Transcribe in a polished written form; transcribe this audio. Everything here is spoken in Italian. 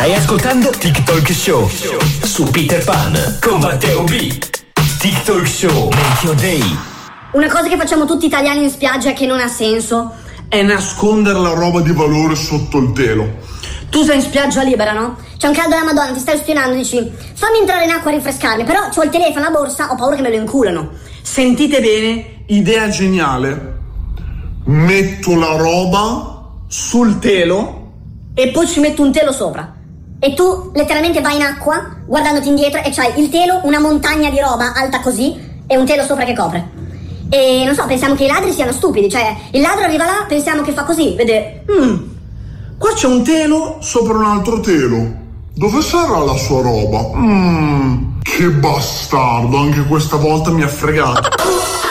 Stai ascoltando TikTok Show su Peter Pan con Matteo B. TikTok Show, make your day. Una cosa che facciamo tutti italiani in spiaggia che non ha senso è nascondere la roba di valore sotto il telo. Tu sei in spiaggia libera, no? C'è un caldo alla Madonna, ti stai ostinando, dici fammi entrare in acqua a rinfrescarmi, però c'ho il telefono, la borsa, ho paura che me lo inculano. Sentite bene, idea geniale. Metto la roba sul telo e poi ci metto un telo sopra. E tu letteralmente vai in acqua guardandoti indietro e c'hai il telo, una montagna di roba alta così e un telo sopra che copre. E non so, pensiamo che i ladri siano stupidi, cioè il ladro arriva là, pensiamo che fa così, vede, qua c'è un telo sopra un altro telo. Dove sarà la sua roba? Che bastardo, anche questa volta mi ha fregato.